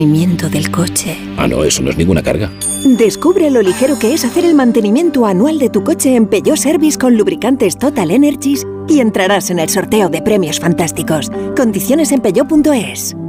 Mantenimiento del coche. Ah, no, eso no es ninguna carga. Descubre lo ligero que es hacer el mantenimiento anual de tu coche en Peugeot Service con lubricantes Total Energies y entrarás en el sorteo de premios fantásticos. Condiciones en peugeot.es.